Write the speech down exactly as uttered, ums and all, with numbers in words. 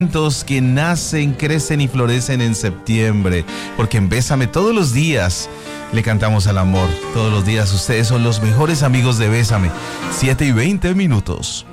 que nacen, crecen y florecen en septiembre, porque en Bésame todos los días le cantamos al amor. Todos los días ustedes son los mejores amigos de Bésame. siete y veinte minutos.